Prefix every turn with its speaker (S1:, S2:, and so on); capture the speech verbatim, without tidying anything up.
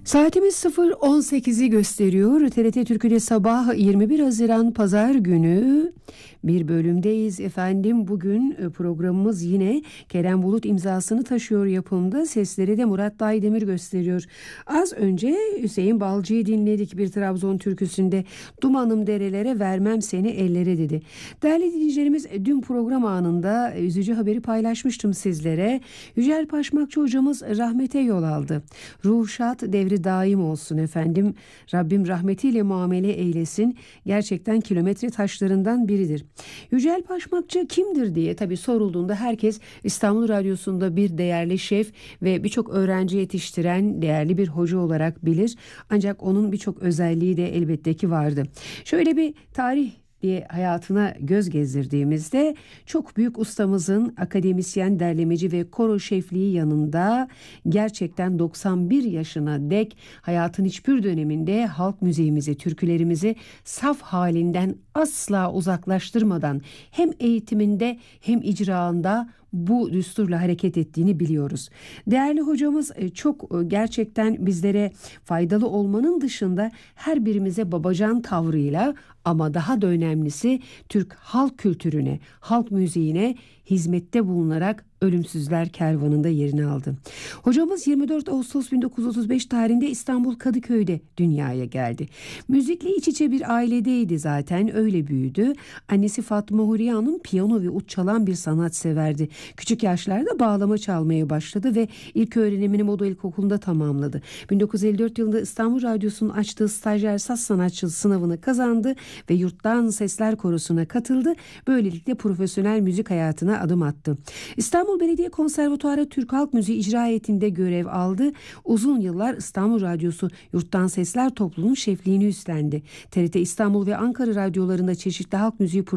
S1: Saatimiz sıfır on sekizi gösteriyor. T R T Türkü'de sabah yirmi bir Haziran Pazar günü bir bölümdeyiz efendim. Bugün programımız yine Kerem Bulut imzasını taşıyor yapımda. Sesleri de Murat Baydemir gösteriyor. Az önce Hüseyin Balcı'yı dinledik bir Trabzon türküsünde. Dumanım derelere vermem seni ellere dedi. Değerli dinleyicilerimiz, dün program anında üzücü haberi paylaşmıştım sizlere. Yücel Paşmakçı hocamız rahmete yol aldı. Ruh şad, devri daim olsun efendim. Rabbim rahmetiyle muamele eylesin. Gerçekten kilometre taşlarından biridir. Yücel Paşmakçı kimdir diye tabii sorulduğunda herkes İstanbul Radyosu'nda bir değerli şef ve birçok öğrenci yetiştiren değerli bir hoca olarak bilir. Ancak onun birçok özelliği de elbette ki vardı. Şöyle bir tarih diye hayatına göz gezdirdiğimizde çok büyük ustamızın akademisyen, derlemeci ve koro şefliği yanında gerçekten doksan bir yaşına dek hayatın hiçbir döneminde halk müziğimizi, türkülerimizi saf halinden asla uzaklaştırmadan hem eğitiminde hem icraında bu düsturla hareket ettiğini biliyoruz. Değerli hocamız çok gerçekten bizlere faydalı olmanın dışında her birimize babacan tavrıyla ama daha da önemlisi Türk halk kültürüne, halk müziğine hizmette bulunarak Ölümsüzler Kervanı'nda yerini aldı. Hocamız yirmi dört Ağustos bin dokuz yüz otuz beş tarihinde İstanbul Kadıköy'de dünyaya geldi. Müzikle iç içe bir ailedeydi zaten, öyle büyüdü. Annesi Fatma Huriye Hanım piyano ve ut çalan bir sanatseverdi. Küçük yaşlarda bağlama çalmaya başladı ve ilk öğrenimini Moda İlkokulu'nda tamamladı. bin dokuz yüz elli dört yılında İstanbul Radyosu'nun açtığı stajyer saz sanatçısı sınavını kazandı ve Yurttan Sesler Korosu'na katıldı. Böylelikle profesyonel müzik hayatına adım attı. İstanbul Belediye Konservatuarı Türk Halk Müziği İcra Heyeti'nde görev aldı. Uzun yıllar İstanbul Radyosu Yurttan Sesler Topluluğu'nun şefliğini üstlendi. T R T İstanbul ve Ankara radyolarında çeşitli halk müziği